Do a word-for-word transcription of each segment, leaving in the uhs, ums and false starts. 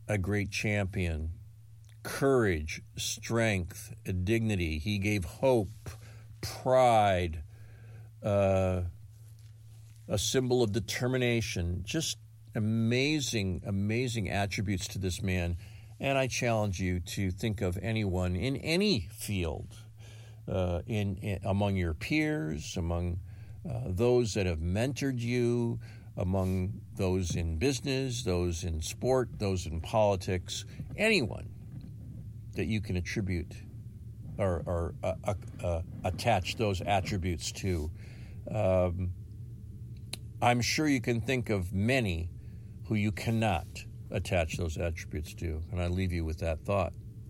a great champion. Courage, strength, dignity. He gave hope, pride, uh, a symbol of determination. Just amazing, amazing attributes to this man. And I challenge you to think of anyone in any field, uh, in, in among your peers, among uh, those that have mentored you, among those in business, those in sport, those in politics, anyone that you can attribute or, or uh, uh, uh, attach those attributes to. Um, I'm sure you can think of many who you cannot attach those attributes to, and I leave you with that thought.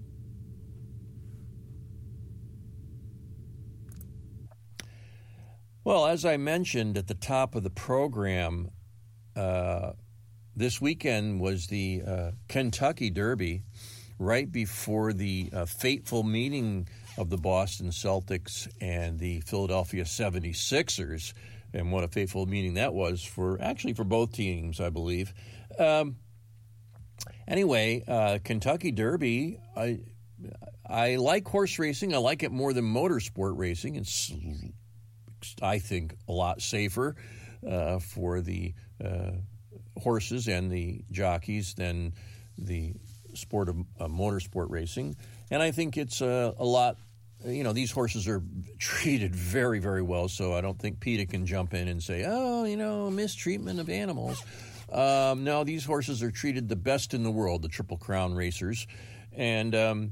Well, as I mentioned at the top of the program, uh, this weekend was the uh, Kentucky Derby, right before the uh, fateful meeting of the Boston Celtics and the Philadelphia seventy-sixers, and what a fateful meeting that was for, actually for both teams, I believe. Um, anyway, uh, Kentucky Derby, I, I like horse racing. I like it more than motorsport racing. It's, I think, a lot safer uh, for the uh, horses and the jockeys than the sport of uh, motorsport racing. And I think it's uh, a lot, you know, these horses are treated very, very well, so I don't think PETA can jump in and say, oh, you know, mistreatment of animals. Um, no, these horses are treated the best in the world, the Triple Crown racers. And, um,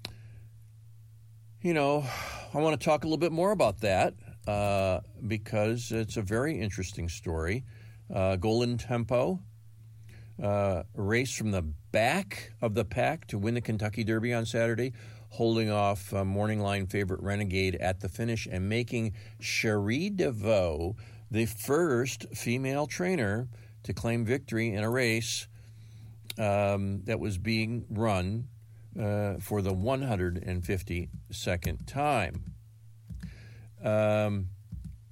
you know, I want to talk a little bit more about that uh, because it's a very interesting story. Uh, Golden Tempo uh, raced from the back of the pack to win the Kentucky Derby on Saturday, holding off uh, morning line favorite Renegade at the finish and making Cherie DeVaux the first female trainer to claim victory in a race um, that was being run uh, for the one hundred fifty-second time. Um,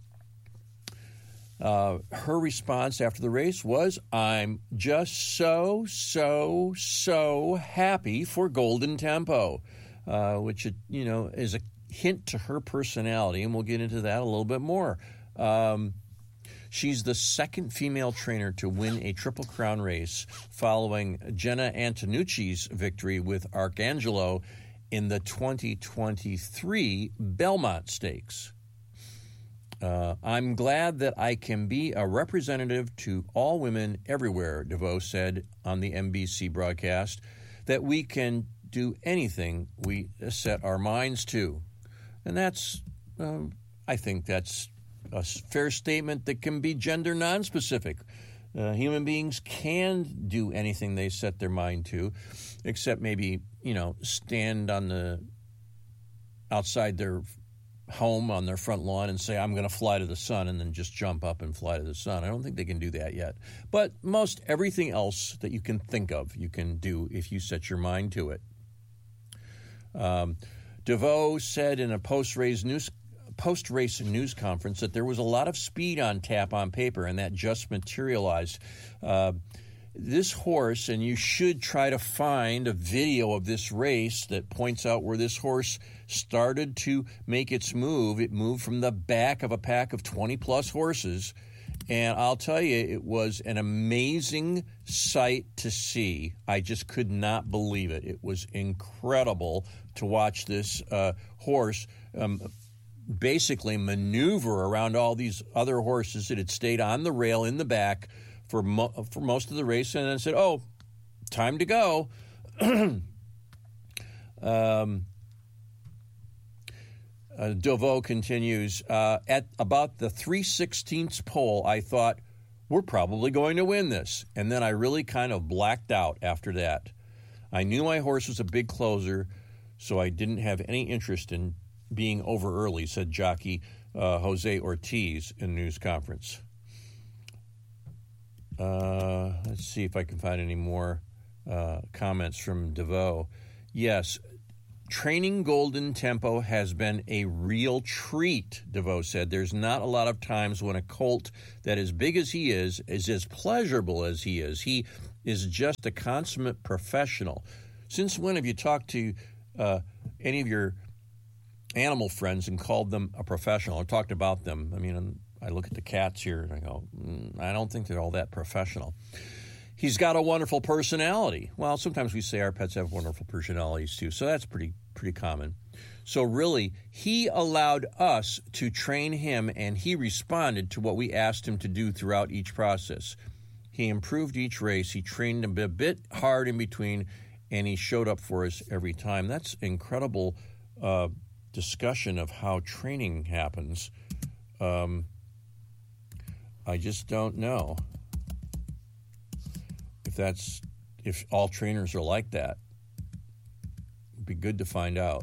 uh, her response after the race was, I'm just so, so, so happy for Golden Tempo, uh, which, you know, is a hint to her personality, and we'll get into that a little bit more. Um, she's the second female trainer to win a Triple Crown race following Jenna Antonucci's victory with Arcangelo in the twenty twenty-three Belmont Stakes. Uh, I'm glad that I can be a representative to all women everywhere, DeVaux said on the N B C broadcast, that we can do anything we set our minds to. And that's, um, I think that's a fair statement that can be gender nonspecific. Uh, human beings can do anything they set their mind to, except maybe, you know, stand on the outside their home on their front lawn and say, I'm going to fly to the sun, and then just jump up and fly to the sun. I don't think they can do that yet. But most everything else that you can think of, you can do if you set your mind to it. Um, DeVaux said in a post-race news post-race news conference that there was a lot of speed on tap on paper, and that just materialized. Uh, this horse, and you should try to find a video of this race that points out where this horse started to make its move. It moved from the back of a pack of twenty-plus horses, and I'll tell you, it was an amazing sight to see. I just could not believe it. It was incredible to watch this uh, horse um, basically maneuver around all these other horses that had stayed on the rail in the back for mo- for most of the race, and then said, oh, time to go. um, uh, DeVaux continues, uh, at about the three sixteenths pole, I thought, we're probably going to win this. And then I really kind of blacked out after that. I knew my horse was a big closer, so I didn't have any interest in being over early, said jockey uh, Jose Ortiz in a news conference. Uh, let's see if I can find any more uh, comments from DeVaux. Yes, training Golden Tempo has been a real treat, DeVaux said. There's not a lot of times when a colt that as big as he is is as pleasurable as he is. He is just a consummate professional. Since when have you talked to uh, any of your animal friends and called them a professional or talked about them? I mean, I look at the cats here and I go, mm, I don't think they're all that professional. He's got a wonderful personality. Well, sometimes we say our pets have wonderful personalities too, so that's pretty pretty common. So really, he allowed us to train him, and he responded to what we asked him to do throughout each process. He improved each race. He trained him a bit hard in between, and he showed up for us every time. That's incredible uh, discussion of how training happens. Um, I just don't know if that's if all trainers are like that. It'd be good to find out.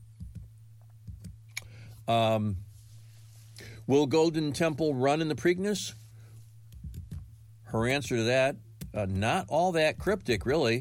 Um, will Golden Temple run in the Preakness? Her answer to that, uh, not all that cryptic, really.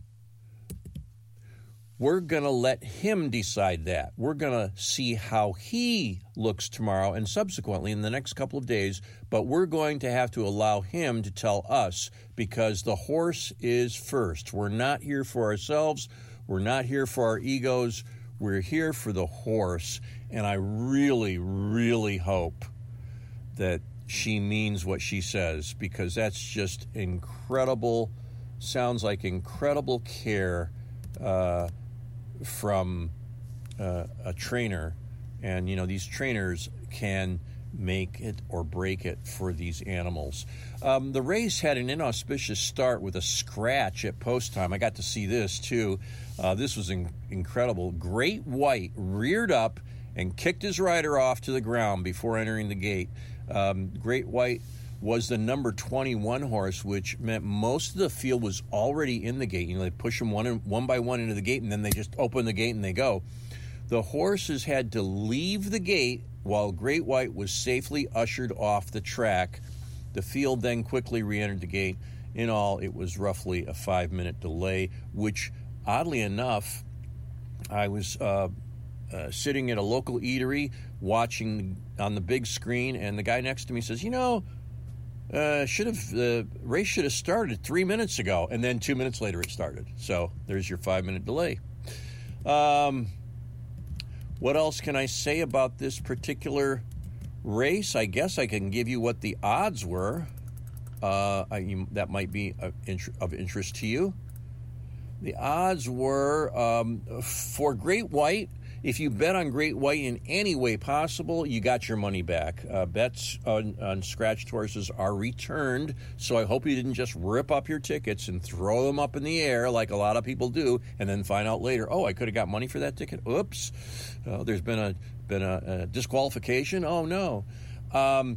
We're going to let him decide that. We're going to see how he looks tomorrow and subsequently in the next couple of days, but we're going to have to allow him to tell us because the horse is first. We're not here for ourselves. We're not here for our egos. We're here for the horse, and I really, really hope that she means what she says because that's just incredible, sounds like incredible care uh, from uh, a trainer. And, you know, these trainers can make it or break it for these animals. Um, the race had an inauspicious start with a scratch at post time. I got to see this, too. Uh, this was in- incredible. Great White reared up and kicked his rider off to the ground before entering the gate. Um, Great White was the number twenty-one horse, which meant most of the field was already in the gate. You know, they push them one, one by one into the gate, and then they just open the gate and they go. The horses had to leave the gate while Great White was safely ushered off the track. The field then quickly re-entered the gate. In all, it was roughly a five-minute delay, which, oddly enough, I was uh, uh, sitting at a local eatery watching on the big screen, and the guy next to me says, you know, uh, should have the race should have started three minutes ago, and then two minutes later it started. So there's your five-minute delay. Um, what else can I say about this particular race? I guess I can give you what the odds were. Uh, I, you, that might be of, int- of interest to you. The odds were um, for Great White. If you bet on Great White in any way possible, you got your money back. Uh, bets on, on scratched horses are returned, so I hope you didn't just rip up your tickets and throw them up in the air like a lot of people do, and then find out later, oh, I could have got money for that ticket. Oops, uh, there's been a been a, a disqualification. Oh no. Um,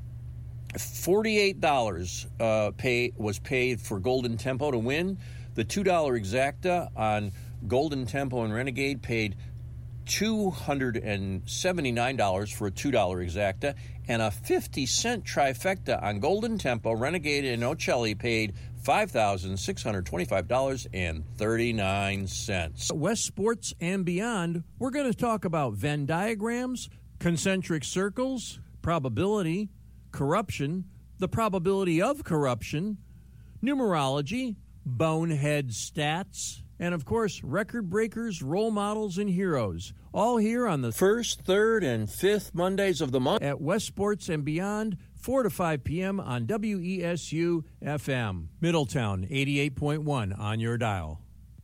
forty-eight dollars uh, pay was paid for Golden Tempo to win. The two dollar exacta on Golden Tempo and Renegade paid two hundred seventy-nine dollars for a two dollar exacta, and a fifty cent trifecta on Golden Tempo, Renegade, and Ocelli paid five thousand six hundred twenty-five dollars and thirty-nine cents. West Sports and Beyond, we're going to talk about Venn diagrams, concentric circles, probability, corruption, the probability of corruption, numerology, bonehead stats, and, of course, record breakers, role models, and heroes. All here on the first, third, and fifth Mondays of the month at West Sports and Beyond, four to five p.m. on W E S U F M. Middletown, eighty-eight point one on your dial.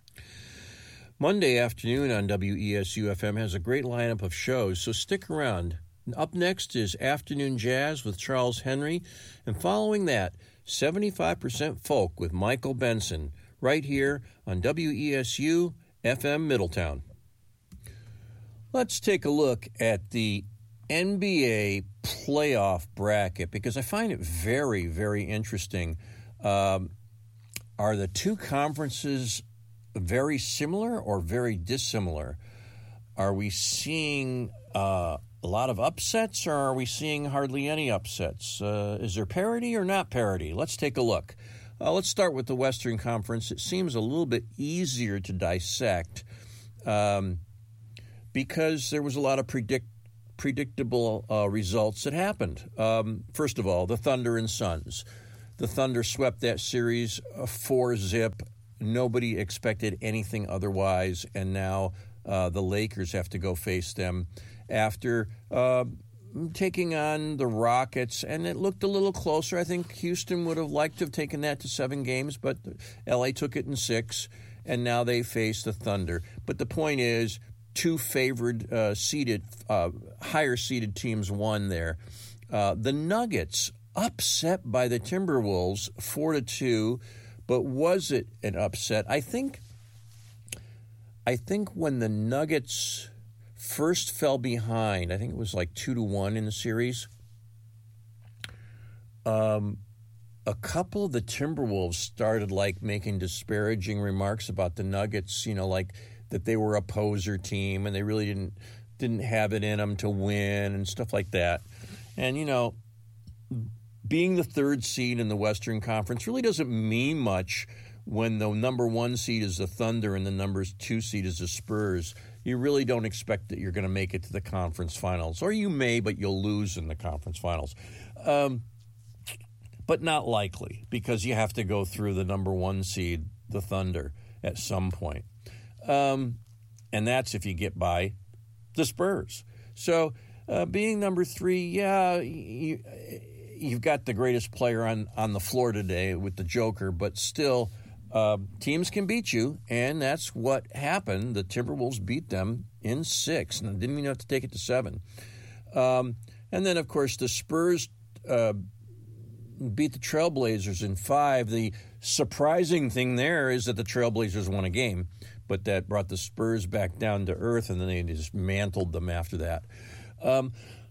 Monday afternoon on W E S U F M has a great lineup of shows, so stick around. Up next is Afternoon Jazz with Charles Henry, and following that, seventy-five percent Folk with Michael Benson, right here on W E S U F M Middletown. Let's take a look at the N B A playoff bracket because I find it very, very interesting. Um, are the two conferences very similar or very dissimilar? Are we seeing uh, a lot of upsets or are we seeing hardly any upsets? Uh, is there parity or not parity? Let's take a look. Uh, let's start with the Western Conference. It seems a little bit easier to dissect um, because there was a lot of predict, predictable uh, results that happened. Um, first of all, the Thunder and Suns. the Thunder swept that series four zip. Nobody expected anything otherwise, and now uh, the Lakers have to go face them after uh, taking on the Rockets, and it looked a little closer. I think Houston would have liked to have taken that to seven games, but L A took it in six, and now they face the Thunder. But the point is, two favored, uh, seeded, uh, higher-seeded teams won there. Uh, the Nuggets upset by the Timberwolves four to two, but was it an upset? I think. I think when the Nuggets first fell behind, I think it was like two to one in the series. Um, a couple of the Timberwolves started like making disparaging remarks about the Nuggets. You know, like that they were a poser team and they really didn't didn't have it in them to win and stuff like that. And you know, being the third seed in the Western Conference really doesn't mean much when the number one seed is the Thunder and the number two seed is the Spurs. You really don't expect that you're going to make it to the conference finals. Or you may, but you'll lose in the conference finals. Um, but not likely, because you have to go through the number one seed, the Thunder, at some point. Um, and that's if you get by the Spurs. So uh, being number three, yeah, you, you've got the greatest player on, on the floor today with the Joker, but still, uh, teams can beat you, and that's what happened. The Timberwolves beat them in six, and didn't even have to take it to seven. Um, and then, of course, the Spurs uh, beat the Trailblazers in five. The surprising thing there is that the Trailblazers won a game, but that brought the Spurs back down to earth, and then they dismantled them after that. Um,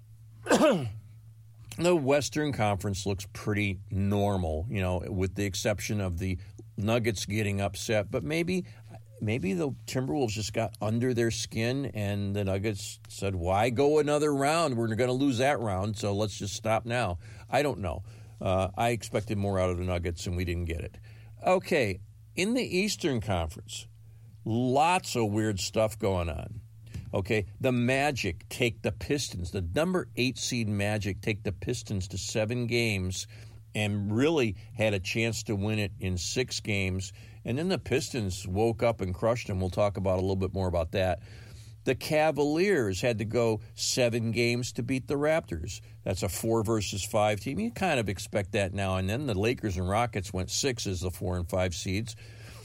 the Western Conference looks pretty normal, you know, with the exception of the Nuggets getting upset. But maybe maybe the Timberwolves just got under their skin, and the Nuggets said, why go another round? We're going to lose that round, so let's just stop now. I don't know. Uh, I expected more out of the Nuggets, and we didn't get it. Okay, in the Eastern Conference, lots of weird stuff going on. Okay, the Magic take the Pistons. The number eight seed Magic take the Pistons to seven games and really had a chance to win it in six games. And then the Pistons woke up and crushed them. We'll talk about a little bit more about that. The Cavaliers had to go seven games to beat the Raptors. That's a four versus five team. You kind of expect that now and then. The Lakers and Rockets went six as the four and five seeds.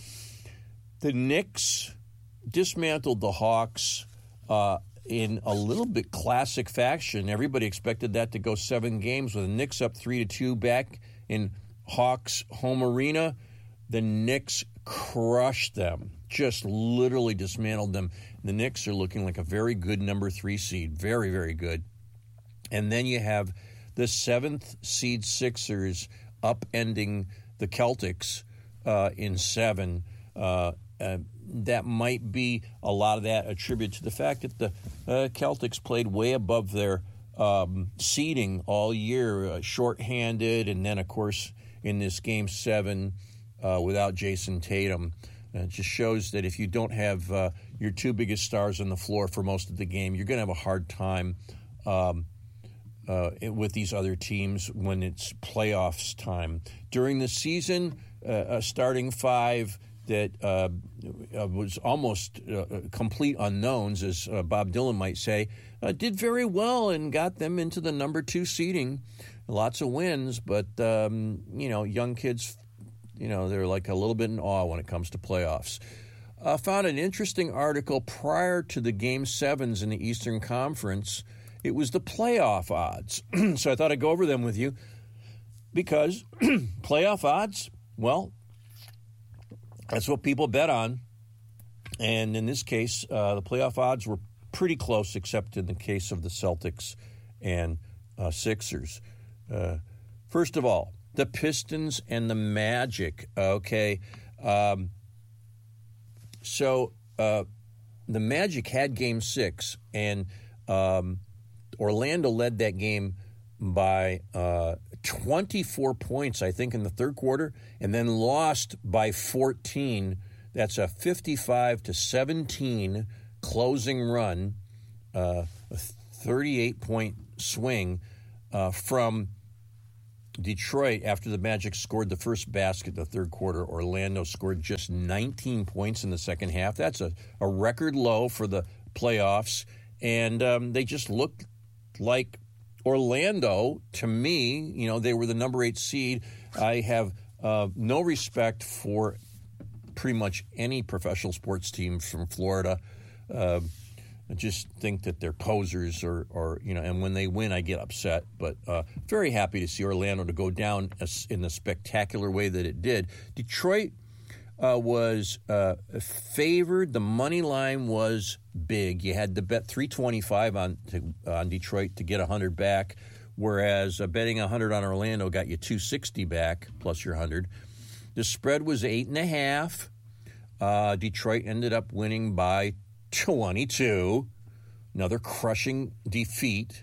The Knicks dismantled the Hawks uh, in a little bit classic fashion. Everybody expected that to go seven games with the Knicks up three to two back in Hawks home arena. The Knicks crushed them, just literally dismantled them. The Knicks are looking like a very good number three seed, very, very good. And then you have the seventh seed Sixers upending the Celtics uh, in seven. Uh, uh, that might be a lot of that attributed to the fact that the uh, Celtics played way above their um, seeding all year, uh, shorthanded, and then, of course, in this game seven uh, without Jason Tatum. Uh, it just shows that if you don't have uh, your two biggest stars on the floor for most of the game, you're going to have a hard time um, uh, with these other teams when it's playoffs time. During the season, uh, a starting five that uh, was almost uh, complete unknowns, as uh, Bob Dylan might say, uh, did very well and got them into the number two seeding. Lots of wins, but, um, you know, young kids, you know, they're like a little bit in awe when it comes to playoffs. I uh, found an interesting article prior to the Game sevens in the Eastern Conference. It was the playoff odds. So I thought I'd go over them with you because playoff odds, well, that's what people bet on. And in this case, uh, the playoff odds were pretty close, except in the case of the Celtics and uh, Sixers. Uh, first of all, the Pistons and the Magic, okay. Um, so uh, the Magic had game six, and um, Orlando led that game by uh, twenty-four points, I think, in the third quarter, and then lost by fourteen. That's a fifty-five to seventeen closing run, uh, a thirty-eight point swing uh, from Detroit, after the Magic scored the first basket in the third quarter, Orlando scored just nineteen points in the second half. That's a, a record low for the playoffs. And um, they just looked like Orlando, to me. You know, they were the number eight seed. I have uh, no respect for pretty much any professional sports team from Florida. Uh, I just think that they're posers, or, or you know, and when they win, I get upset. But uh, very happy to see Orlando to go down in the spectacular way that it did. Detroit uh, was uh, favored. The money line was big. You had to bet three twenty-five on to, on Detroit to get one hundred back, whereas uh, betting one hundred on Orlando got you two sixty back plus your one hundred. The spread was eight and a half. Uh, Detroit ended up winning by twenty-two, another crushing defeat.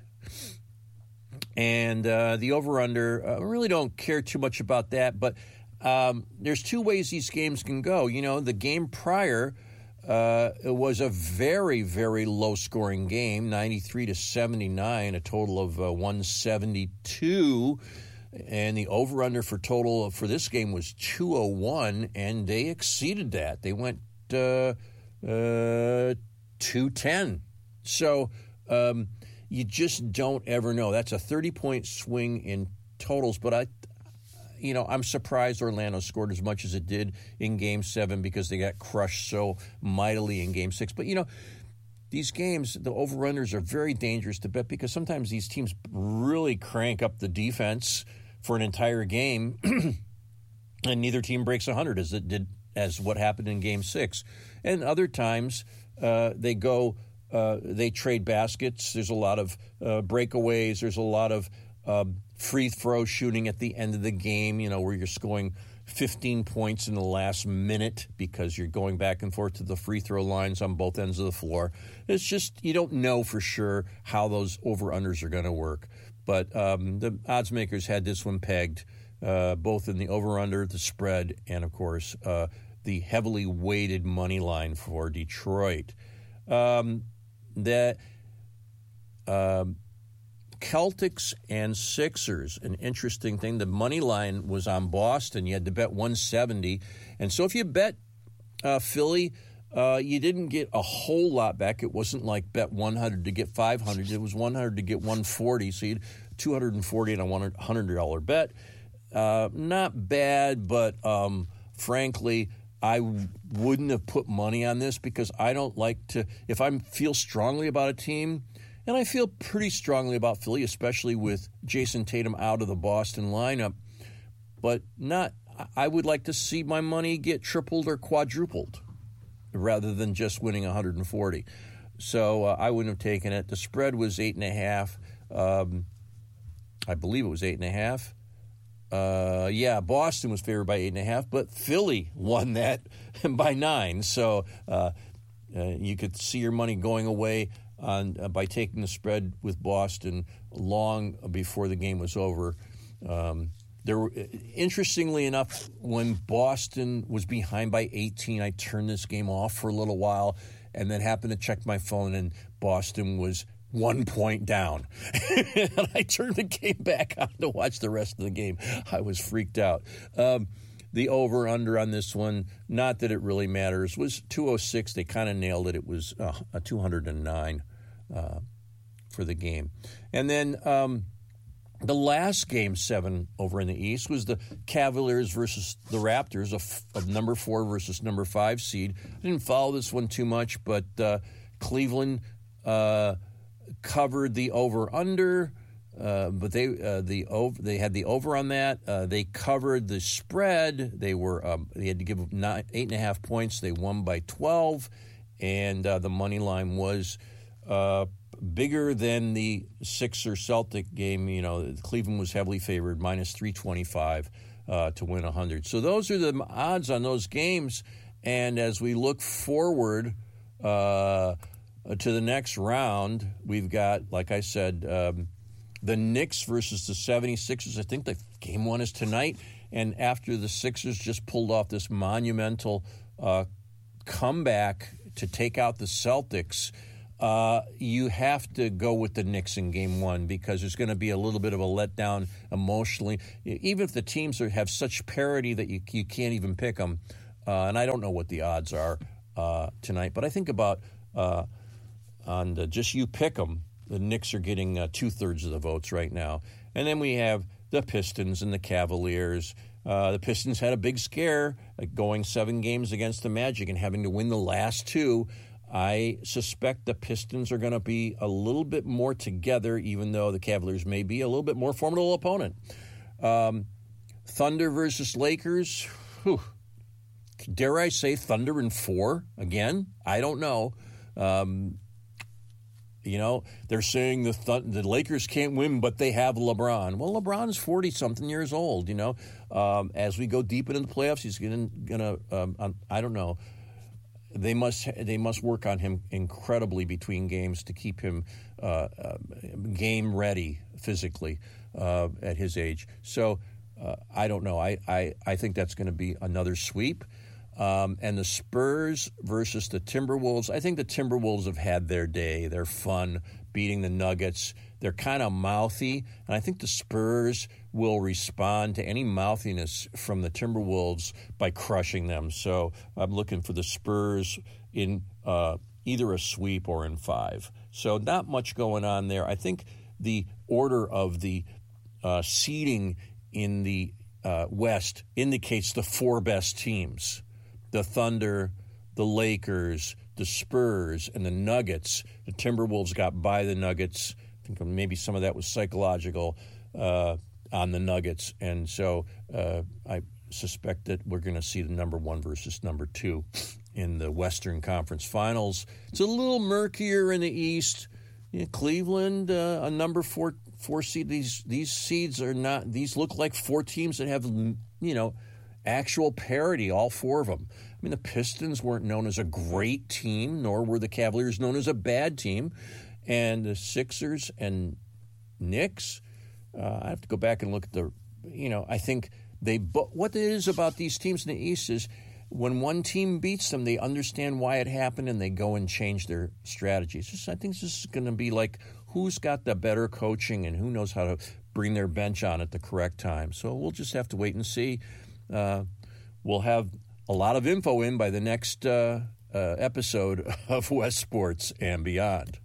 And uh, the over-under, I uh, really don't care too much about that, but um, there's two ways these games can go. You know, the game prior uh, it was a very, very low-scoring game, ninety-three to seventy-nine, a total of uh, one seventy-two. And the over-under for total for this game was two oh one, and they exceeded that. They went Uh, Uh, two ten. So um, you just don't ever know. That's a thirty-point swing in totals. But I, you know, I'm surprised Orlando scored as much as it did in Game Seven because they got crushed so mightily in Game Six. But you know, these games, the over-unders are very dangerous to bet because sometimes these teams really crank up the defense for an entire game, and neither team breaks one hundred as it did as what happened in Game Six. And other times uh, they go, uh, they trade baskets. There's a lot of uh, breakaways. There's a lot of uh, free throw shooting at the end of the game, you know, where you're scoring fifteen points in the last minute because you're going back and forth to the free throw lines on both ends of the floor. It's just, you don't know for sure how those over-unders are going to work. But um, the odds makers had this one pegged, uh, both in the over-under, the spread, and, of course, uh, the heavily weighted money line for Detroit. Um, that um, Celtics and Sixers, an interesting thing. The money line was on Boston. You had to bet one seventy. And so if you bet uh, Philly, uh, you didn't get a whole lot back. It wasn't like bet one hundred to get five hundred. It was one hundred to get one forty. So you had two hundred forty on a one hundred dollars bet. Uh, not bad, but um, frankly, I wouldn't have put money on this because I don't like to, if I feel strongly about a team, and I feel pretty strongly about Philly, especially with Jason Tatum out of the Boston lineup, but not, I would like to see my money get tripled or quadrupled rather than just winning one hundred forty. So uh, I wouldn't have taken it. The spread was eight and a half. Um, I believe it was eight and a half. Uh, yeah, Boston was favored by eight and a half, but Philly won that by nine. So uh, uh, you could see your money going away on uh, by taking the spread with Boston long before the game was over. Um, there were, interestingly enough, when Boston was behind by eighteen, I turned this game off for a little while, and then happened to check my phone, and Boston was one point down. And I turned the game back on to watch the rest of the game. I was freaked out. Um, the over-under on this one, not that it really matters, was two oh six. They kind of nailed it. It was uh, a two oh nine uh, for the game. And then um, the last game seven over in the East was the Cavaliers versus the Raptors, of, of number four versus number five seed. I didn't follow this one too much, but uh, Cleveland uh, covered the over-under, uh, but they uh, the over, they had the over on that. Uh, they covered the spread. They were um, they had to give nine, eight and a half points. They won by twelve, and uh, the money line was uh, bigger than the Sixers Celtic game. You know, Cleveland was heavily favored, minus three twenty-five uh, to win one hundred. So those are the odds on those games. And as we look forward Uh, to the next round, we've got, like I said, um, the Knicks versus the seventy-sixers. I think the game one is tonight. And after the Sixers just pulled off this monumental uh, comeback to take out the Celtics, uh, you have to go with the Knicks in game one because there's going to be a little bit of a letdown emotionally. Even if the teams are, have such parity that you, you can't even pick them, uh, and I don't know what the odds are uh, tonight, but I think about uh, on the, just you pick them, the Knicks are getting uh, two-thirds of the votes right now. And then we have the Pistons and the Cavaliers. Uh, the Pistons had a big scare like going seven games against the Magic and having to win the last two. I suspect the Pistons are going to be a little bit more together, even though the Cavaliers may be a little bit more formidable opponent. Um, Thunder versus Lakers. Whew. Dare I say Thunder in four again? I don't know. Um, you know, they're saying the th- the Lakers can't win, but they have LeBron. Well, LeBron's forty-something years old, you know. Um, as we go deep into the playoffs, he's going to, um, I don't know, They must they must work on him incredibly between games to keep him uh, uh, game ready physically uh, at his age. So uh, I don't know. I, I, I think that's going to be another sweep. Um, and the Spurs versus the Timberwolves. I think the Timberwolves have had their day. They're fun beating the Nuggets. They're kind of mouthy, and I think the Spurs will respond to any mouthiness from the Timberwolves by crushing them. So I'm looking for the Spurs in uh, either a sweep or in five. So not much going on there. I think the order of the uh, seeding in the uh, West indicates the four best teams. The Thunder, the Lakers, the Spurs, and the Nuggets. The Timberwolves got by the Nuggets. I think maybe some of that was psychological uh, on the Nuggets. And so uh, I suspect that we're going to see the number one versus number two in the Western Conference Finals. It's a little murkier in the East. You know, Cleveland, uh, a number four four seed. These these seeds are not. These look like four teams that have, you know, actual parity, all four of them. I mean, the Pistons weren't known as a great team, nor were the Cavaliers known as a bad team. And the Sixers and Knicks, uh, I have to go back and look at the, you know, I think they, but what it is about these teams in the East is when one team beats them, they understand why it happened and they go and change their strategies. Just, I think this is going to be like who's got the better coaching and who knows how to bring their bench on at the correct time. So we'll just have to wait and see. Uh, we'll have a lot of info in by the next uh, uh, episode of West Sports and Beyond.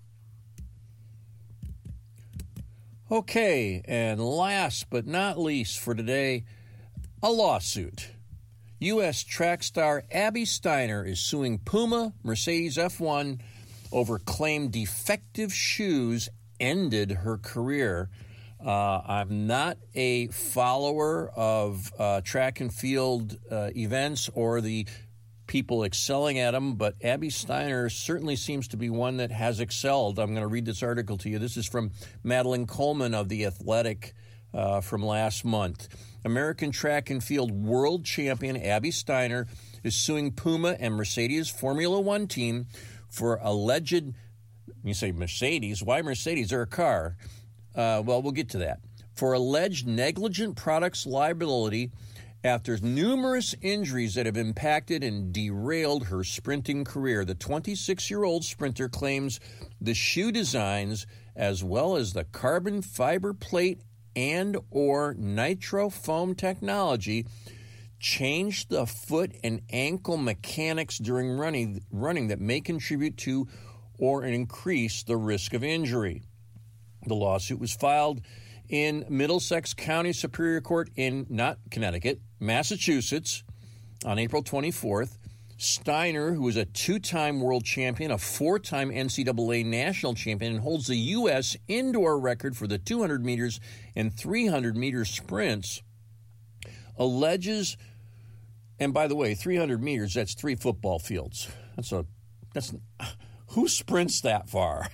Okay, and last but not least for today, a lawsuit. U S track star Abby Steiner is suing Puma Mercedes F one over claimed defective shoes ended her career. Uh, I'm not a follower of uh, track and field uh, events or the people excelling at them, but Abby Steiner certainly seems to be one that has excelled. I'm going to read this article to you. This is from Madeline Coleman of The Athletic uh, from last month. American track and field world champion Abby Steiner is suing Puma and Mercedes Formula One team for alleged, you say Mercedes, why Mercedes? They're a car. Uh, well, we'll get to that. For alleged negligent products liability after numerous injuries that have impacted and derailed her sprinting career. The twenty-six-year-old sprinter claims the shoe designs, as well as the carbon fiber plate and or nitro foam technology, changed the foot and ankle mechanics during running, running that may contribute to or increase the risk of injury. The lawsuit was filed in Middlesex County Superior Court in, not Connecticut, Massachusetts, on April twenty-fourth. Steiner, who is a two-time world champion, a four-time N C double A national champion, and holds the U S indoor record for the two hundred meters and three hundred meter sprints, alleges, and by the way, three hundred meters, that's three football fields. That's a, that's, who sprints that far?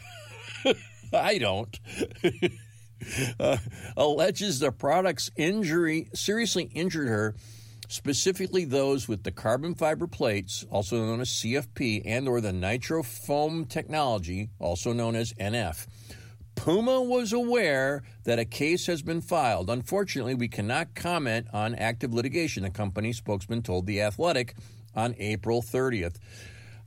I don't. uh, alleges the product's injury seriously injured her, specifically those with the carbon fiber plates, also known as C F P, and or the nitro foam technology, also known as N F. Puma was aware that a case has been filed. Unfortunately, we cannot comment on active litigation, the company spokesman told The Athletic on April thirtieth.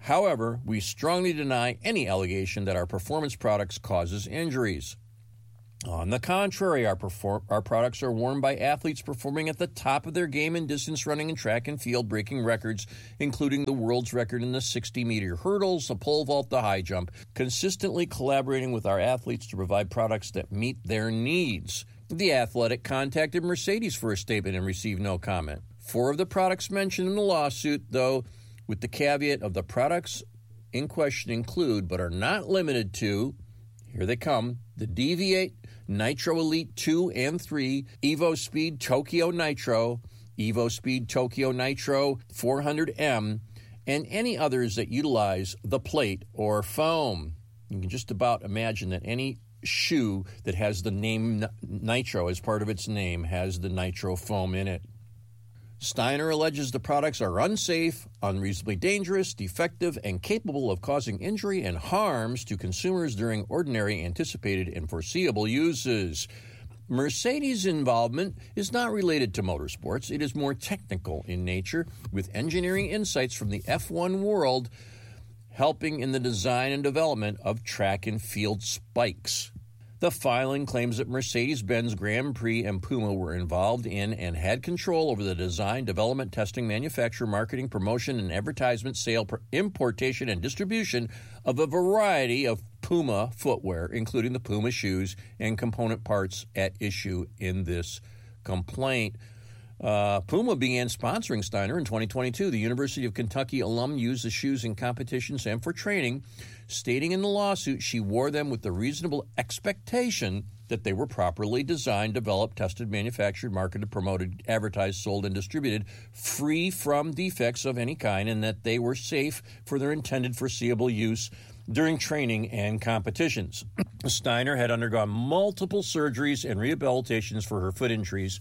However, we strongly deny any allegation that our performance products causes injuries. On the contrary, our, perform- our products are worn by athletes performing at the top of their game in distance running and track and field, breaking records, including the world's record in the sixty-meter hurdles, the pole vault, the high jump, consistently collaborating with our athletes to provide products that meet their needs. The Athletic contacted Mercedes for a statement and received no comment. Four of the products mentioned in the lawsuit, though, with the caveat of the products in question include, but are not limited to, here they come, the Deviate Nitro Elite two and three, Evo Speed Tokyo Nitro, Evo Speed Tokyo Nitro four hundred M, and any others that utilize the plate or foam. You can just about imagine that any shoe that has the name Nitro as part of its name has the nitro foam in it. Steiner alleges the products are unsafe, unreasonably dangerous, defective, and capable of causing injury and harms to consumers during ordinary, anticipated, and foreseeable uses. Mercedes' involvement is not related to motorsports. It is more technical in nature, with engineering insights from the F one world helping in the design and development of track and field spikes. The filing claims that Mercedes-Benz Grand Prix and Puma were involved in and had control over the design, development, testing, manufacture, marketing, promotion, and advertisement, sale, importation, and distribution of a variety of Puma footwear, including the Puma shoes and component parts at issue in this complaint. Uh, Puma began sponsoring Steiner in twenty twenty-two. The University of Kentucky alum used the shoes in competitions and for training, stating in the lawsuit she wore them with the reasonable expectation that they were properly designed, developed, tested, manufactured, marketed, promoted, advertised, sold, and distributed, free from defects of any kind, and that they were safe for their intended foreseeable use during training and competitions. Steiner had undergone multiple surgeries and rehabilitations for her foot injuries.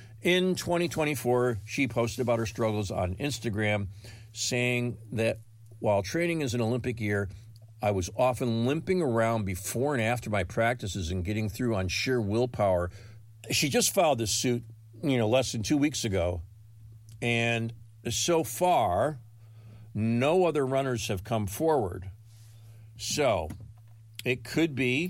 In twenty twenty-four, she posted about her struggles on Instagram, saying that while training is an Olympic year, I was often limping around before and after my practices and getting through on sheer willpower. She just filed this suit, you know, less than two weeks ago, and so far, no other runners have come forward. So, it could be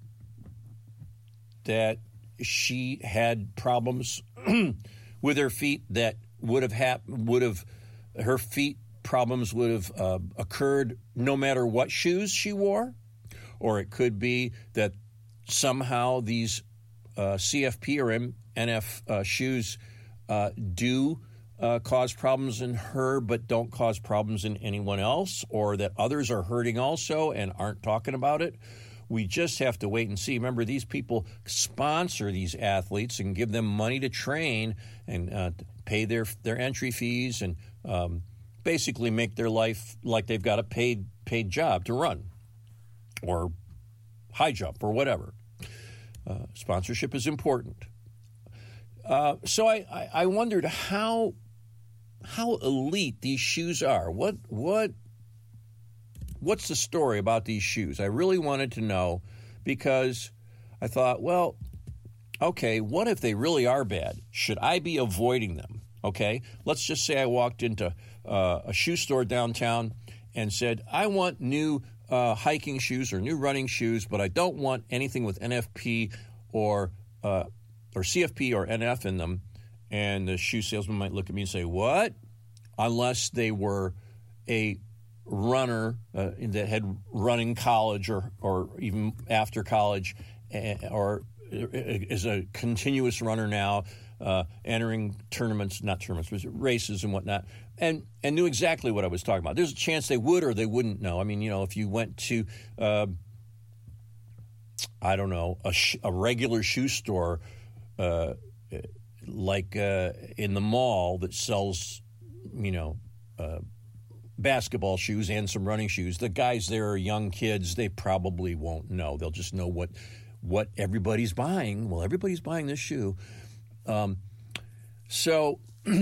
that she had problems with her feet that would have hap- would have her feet problems would have uh, occurred no matter what shoes she wore, or it could be that somehow these uh, C F P or M- N F uh, shoes uh, do uh, cause problems in her but don't cause problems in anyone else, or that others are hurting also and aren't talking about it. We just have to wait and see. Remember, these people sponsor these athletes and give them money to train and uh, pay their their entry fees and um, basically make their life like they've got a paid paid job to run or high jump or whatever. Uh, sponsorship is important. Uh, so I, I, I wondered how how elite these shoes are. What what. What's the story about these shoes? I really wanted to know because I thought, well, okay, what if they really are bad? Should I be avoiding them? Okay, let's just say I walked into uh, a shoe store downtown and said, I want new uh, hiking shoes or new running shoes, but I don't want anything with N F P or uh, or C F P or N F in them. And the shoe salesman might look at me and say, what? Unless they were a runner uh, that had run in college or, or even after college uh, or is a continuous runner now, uh, entering tournaments, not tournaments, but races and whatnot, and, and knew exactly what I was talking about. There's a chance they would or they wouldn't know. I mean, you know, if you went to, uh, I don't know, a, sh- a regular shoe store uh, like uh, in the mall that sells, you know, uh, basketball shoes and some running shoes. The guys there are young kids. They probably won't know. They'll just know what what everybody's buying. Well, everybody's buying this shoe. Um, so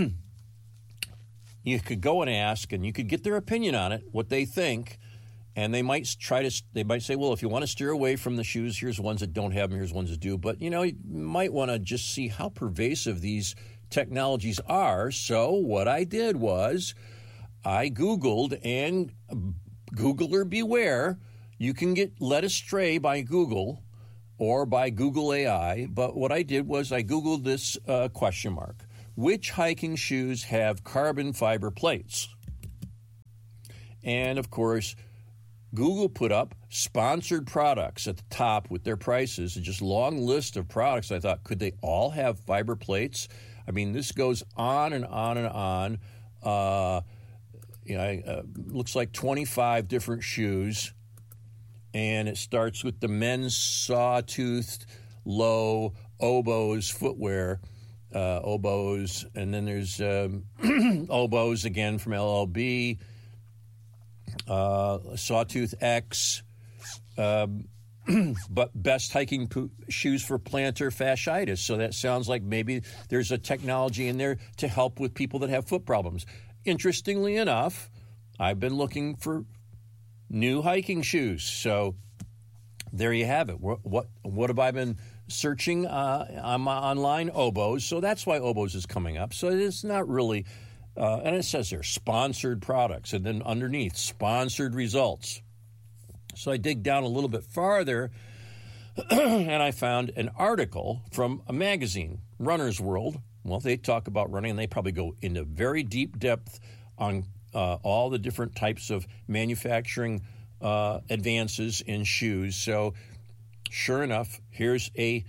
you could go and ask, and you could get their opinion on it, what they think, and they might try to. They might say, well, if you want to steer away from the shoes, here's ones that don't have them, here's ones that do. But, you know, you might want to just see how pervasive these technologies are. So what I did was I Googled, and Googler beware, you can get led astray by Google or by Google A I, but what I did was I Googled this uh, question mark. Which hiking shoes have carbon fiber plates? And, of course, Google put up sponsored products at the top with their prices, just a long list of products. I thought, could they all have fiber plates? I mean, this goes on and on and on. Uh, you know, uh, looks like twenty-five different shoes. And it starts with the men's sawtoothed low Oboz footwear, uh, Oboz, and then there's um, Oboz again from L L B, uh, Sawtooth X, um, but best hiking po- shoes for plantar fasciitis. So that sounds like maybe there's a technology in there to help with people that have foot problems. Interestingly enough, I've been looking for new hiking shoes. So there you have it. What what, what have I been searching uh, on my online? Oboz. So that's why Oboz is coming up. So it's not really, uh, and it says there, sponsored products. And then underneath, sponsored results. So I dig down a little bit farther, and I found an article from a magazine, Runner's World. Well, they talk about running, and they probably go into very deep depth on Uh, all the different types of manufacturing uh, advances in shoes. So sure enough, here's a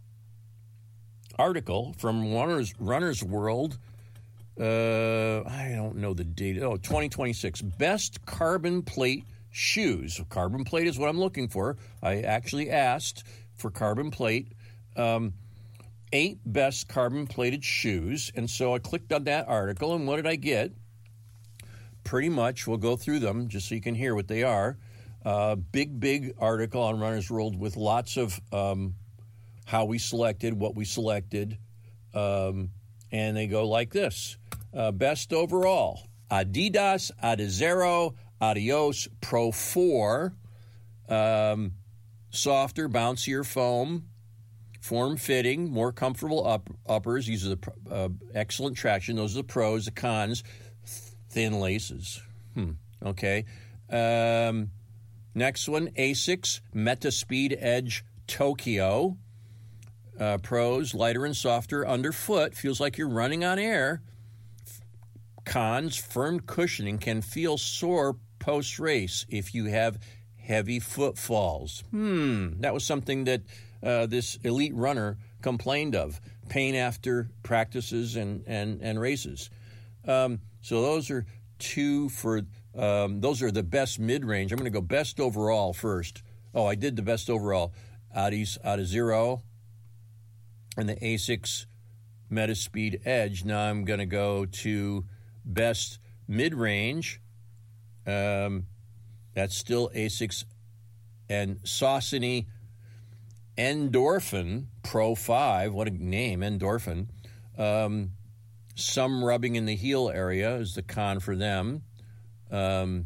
article from Runner's, Runner's World. Uh, I don't know the date. Oh, twenty twenty-six. Best carbon plate shoes. Carbon plate is what I'm looking for. I actually asked for carbon plate. Um, eight best carbon plated shoes. And so I clicked on that article, and what did I get? Pretty much, we'll go through them just so you can hear what they are. Uh, big, big article on Runner's World with lots of um, how we selected, what we selected, um, and they go like this. Uh, best overall, Adidas Adizero Adios Pro four, um, softer, bouncier foam, form-fitting, more comfortable up, uppers. These are the uh, excellent traction. Those are the pros. The cons, thin laces. Hmm. Okay. Um, next one, Asics Metaspeed Edge Tokyo. Uh, pros, lighter and softer underfoot. Feels like you're running on air. Cons, firm cushioning can feel sore post-race if you have heavy footfalls. Hmm. That was something that uh, this elite runner complained of. Pain after practices and, and, and races. Um, So those are two for, um, those are the best mid-range. I'm going to go best overall first. Oh, I did the best overall. Adis, Adizero, and the Asics Metaspeed Edge. Now I'm going to go to best mid-range. Um, that's still Asics and Saucony Endorphin Pro five. What a name, Endorphin. Um, Some rubbing in the heel area is the con for them. Um,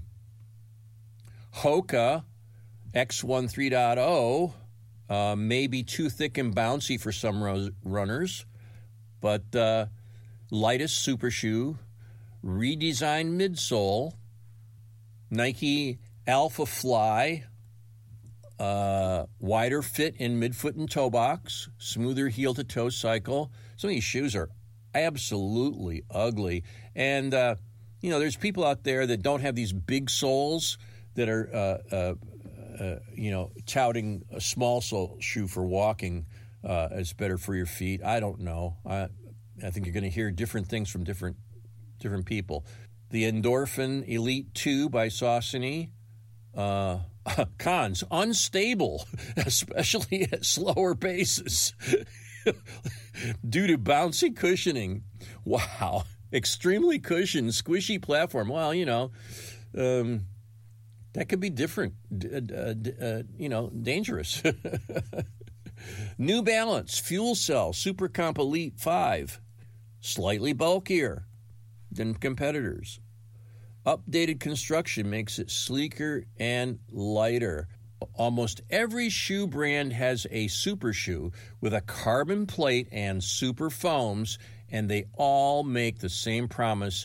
Hoka X thirteen point oh uh, may be too thick and bouncy for some ro- runners, but uh, lightest super shoe, redesigned midsole, Nike Alpha Fly, uh, wider fit in midfoot and toe box, smoother heel-to-toe cycle. Some of these shoes are absolutely ugly. And, uh, you know, there's people out there that don't have these big soles that are, uh, uh, uh, you know, touting a small sole shoe for walking uh, as better for your feet. I don't know. I, I think you're going to hear different things from different different people. The Endorphin Elite two by Saucony. Uh, cons, unstable, especially at slower paces. Due to bouncy cushioning. Wow. Extremely cushioned, squishy platform. Well, you know, um, that could be different, uh, uh, you know, dangerous. New Balance Fuel Cell Super Comp Elite five. Slightly bulkier than competitors. Updated construction makes it sleeker and lighter. Almost every shoe brand has a super shoe with a carbon plate and super foams, and they all make the same promise.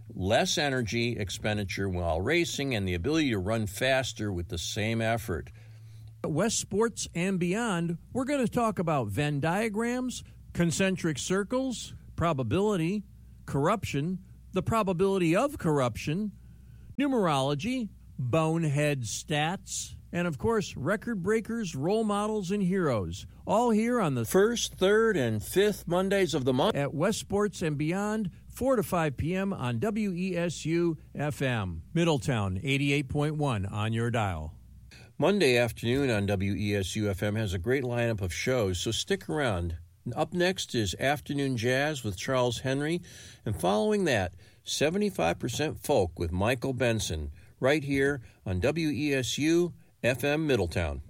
less energy expenditure while racing and the ability to run faster with the same effort. At West Sports and Beyond, we're going to talk about Venn diagrams, concentric circles, probability, corruption, the probability of corruption, numerology, bonehead stats, and of course, record breakers, role models, and heroes. All here on the first, third, and fifth Mondays of the month at West Sports and Beyond, four to five p.m. on W E S U F M. Middletown, eighty-eight point one on your dial. Monday afternoon on W E S U F M has a great lineup of shows, so stick around. Up next is Afternoon Jazz with Charles Henry, and following that, seventy-five percent Folk with Michael Benson, right here on W E S U F M Middletown.